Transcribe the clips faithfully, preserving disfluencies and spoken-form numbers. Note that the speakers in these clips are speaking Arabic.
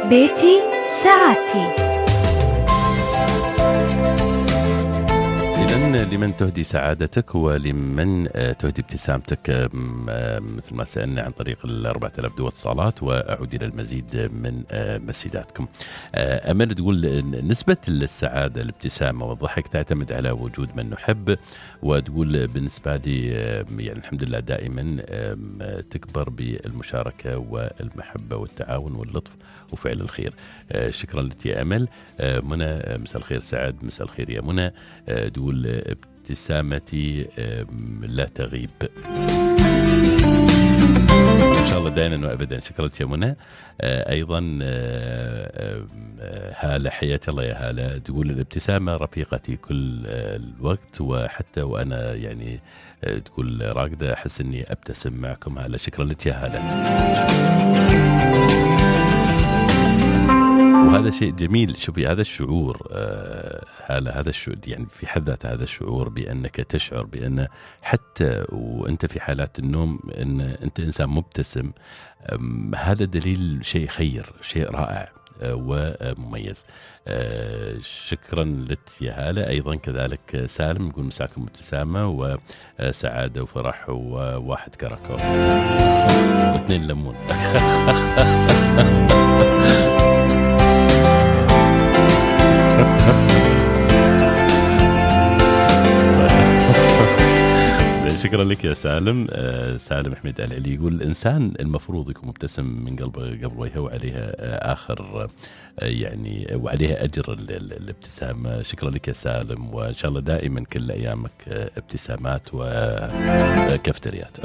بيتي سعادتي. إذن لمن تهدي سعادتك ولمن تهدي ابتسامتك، مثل ما سألنا عن طريق الأربعة آلاف دو اتصالات، وأعود إلى المزيد من مسيداتكم. أمل تقول نسبة السعادة الابتسامة والضحك تعتمد على وجود من نحب، وتقول بالنسبة لي يعني الحمد لله دائما تكبر بالمشاركة والمحبة والتعاون واللطف وفعل الخير. شكرا لك يا أمل. منى مساء الخير سعد. مساء الخير يا منى. تقول ابتسامتي لا تغيب إن شاء الله دائما وأبدا. شكرا لك يا منى. أيضا هالة، حياك الله يا هالة، تقول الابتسامة رفيقتي كل الوقت، وحتى وأنا يعني تقول راقدة أحس أني أبتسم معكم. هالة شكرا لك يا هالة. وهذا شيء جميل. شوفي هذا الشعور آه هذا هذا الشعور يعني في حد ذاته هذا الشعور بأنك تشعر بأن حتى وأنت في حالات النوم أن أنت إنسان مبتسم، هذا دليل شيء خير، شيء رائع آه ومميز. آه شكرا لك يا هالة. أيضا كذلك سالم يقول مساكم ابتسامة وسعادة وفرح وواحد كراكو واثنين ليمون. شكرا لك يا سالم. آه سالم أحمد العلي يقول الإنسان المفروض يكون مبتسم من قلبه قبل وجهه، وعليها آه آخر آه يعني وعليها أجر الابتسامة. شكرا لك يا سالم، وإن شاء الله دائما كل أيامك آه ابتسامات وكفتريات.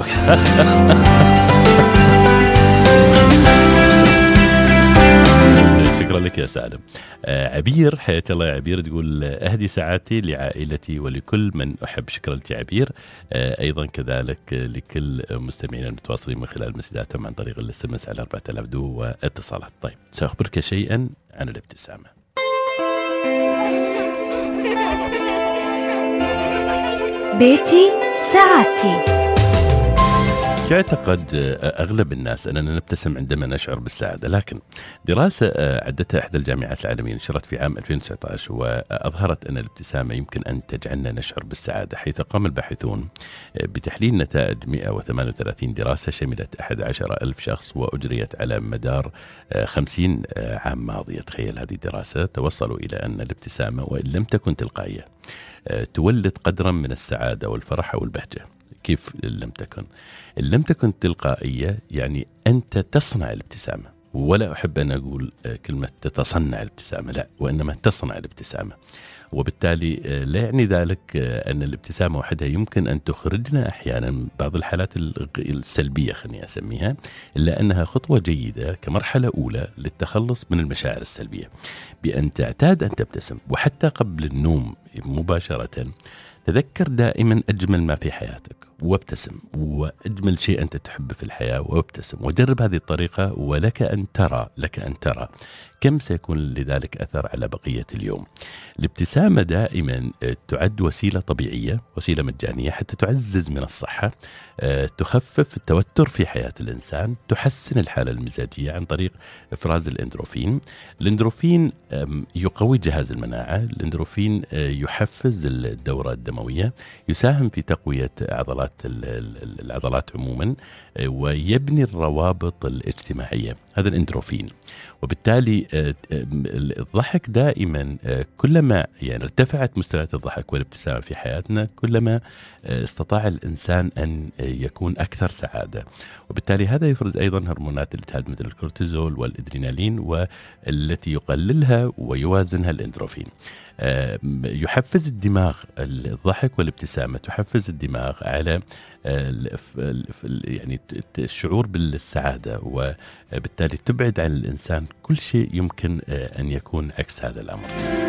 شكرا لك يا سالم. آه عبير، حياك الله يا عبير، تقول أهدي سعادتي لعائلتي ولكل من أحب. شكرا لك يا عبير. آه أيضا كذلك لكل مستمعين المتواصلين من خلال مسجاتهم عن طريق الاس ام اس على أربعة آلاف دو واتصالات. طيب سأخبرك شيئا عن الابتسامة. بيتي سعادتي. يعتقد أغلب الناس أننا نبتسم عندما نشعر بالسعادة، لكن دراسة عدتها إحدى الجامعات العالمية نشرت في عام ألفين وتسعة عشر وأظهرت أن الابتسامة يمكن أن تجعلنا نشعر بالسعادة، حيث قام الباحثون بتحليل نتائج مئة وثمانية وثلاثين دراسة شملت أحد عشر ألف شخص وأجريت على مدار خمسين عام ماضية. تخيل هذه الدراسة، توصلوا إلى أن الابتسامة وإن لم تكن تلقائية تولد قدرا من السعادة والفرح والبهجة. كيف لم تكن؟ إن لم تكن تلقائية يعني أنت تصنع الابتسامة، ولا أحب أن أقول كلمة تتصنع الابتسامة، لا، وإنما تصنع الابتسامة. وبالتالي لا يعني ذلك أن الابتسامة وحدها يمكن أن تخرجنا أحيانا بعض الحالات السلبية خليني أسميها، إلا أنها خطوة جيدة كمرحلة أولى للتخلص من المشاعر السلبية، بأن تعتاد أن تبتسم. وحتى قبل النوم مباشرة تذكر دائما أجمل ما في حياتك وابتسم، وأجمل شيء أنت تحبه في الحياة وابتسم، وجرب هذه الطريقة، ولك أن ترى لك أن ترى كم سيكون لذلك أثر على بقية اليوم. الابتسامة دائما تعد وسيلة طبيعية، وسيلة مجانية، حتى تعزز من الصحة، تخفف التوتر في حياة الإنسان، تحسن الحالة المزاجية عن طريق إفراز الإندروفين. الإندروفين يقوي جهاز المناعة، الإندروفين يحفز الدورة الدموية، يساهم في تقوية عضلات العضلات عموما، ويبني الروابط الاجتماعية، هذا الإندروفين. وبالتالي الضحك دائما كلما يعني ارتفعت مستويات الضحك والابتسامة في حياتنا، كلما استطاع الإنسان أن يكون أكثر سعادة. وبالتالي هذا يفرز أيضا هرمونات الإجهاد مثل الكورتيزول والإدرينالين، والتي يقللها ويوازنها الإندروفين. يحفز الدماغ، الضحك والابتسامة تحفز الدماغ على يعني الشعور بالسعادة، وبالتالي تبعد عن الإنسان كل شيء يمكن أن يكون عكس هذا الأمر.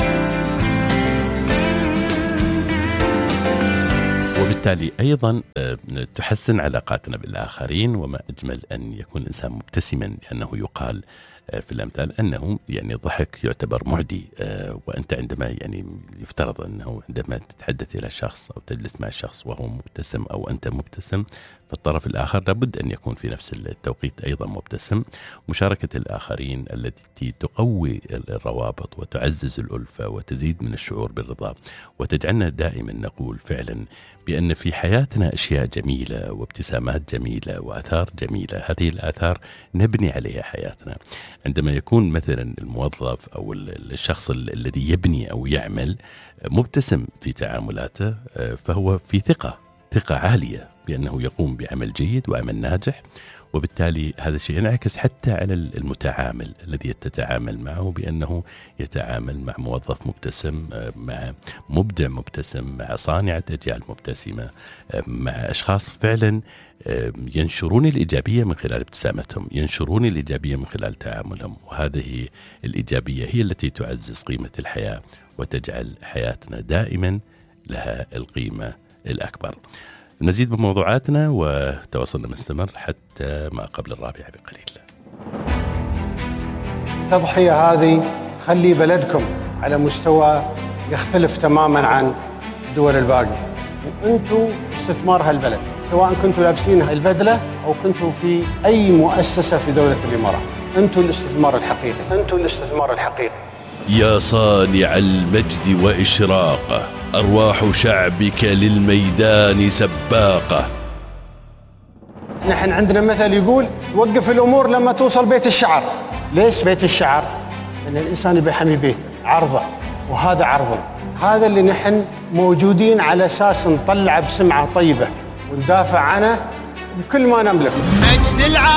وبالتالي أيضا تحسن علاقاتنا بالآخرين، وما أجمل أن يكون الإنسان مبتسما، لأنه يقال في الأمثال أنه يعني الضحك يعتبر معدي، وأنت عندما يعني يفترض أنه عندما تتحدث إلى شخص أو تجلس مع شخص وهو مبتسم أو أنت مبتسم، فالطرف الآخر لابد أن يكون في نفس التوقيت أيضا مبتسم. مشاركة الآخرين التي تقوي الروابط وتعزز الألفة وتزيد من الشعور بالرضا، وتجعلنا دائما نقول فعلا بأن في حياتنا أشياء جميلة وابتسامات جميلة وآثار جميلة، هذه الآثار نبني عليها حياتنا. عندما يكون مثلا الموظف أو الشخص الذي يبني أو يعمل مبتسم في تعاملاته، فهو في ثقة ثقة عالية بأنه يقوم بعمل جيد وعمل ناجح، وبالتالي هذا الشيء ينعكس حتى على المتعامل الذي تتعامل معه، بأنه يتعامل مع موظف مبتسم، مع مبدع مبتسم، مع صانعة أجيال مبتسمة، مع أشخاص فعلا ينشرون الإيجابية من خلال ابتسامتهم، ينشرون الإيجابية من خلال تعاملهم، وهذه الإيجابية هي التي تعزز قيمة الحياة وتجعل حياتنا دائما لها القيمة الأكبر. المزيد من موضوعاتنا وتواصلنا مستمر حتى ما قبل الرابعة بقليل. التضحية هذه تخلي بلدكم على مستوى يختلف تماما عن الدول الباقي، وانتم استثمار هالبلد، سواء كنتوا لابسين البدلة أو كنتوا في أي مؤسسة في دولة الإمارات، انتم الاستثمار الحقيقي، انتم الاستثمار الحقيقي. يا صانع المجد وإشراقه، أرواح شعبك للميدان سباقة. نحن عندنا مثل يقول توقف الأمور لما توصل بيت الشعر. ليش بيت الشعر؟ لأن الإنسان يبي يحمي بيته، عرضه، وهذا عرضنا. هذا اللي نحن موجودين على أساس نطلع بسمعة طيبة وندافع عنه بكل ما نملك.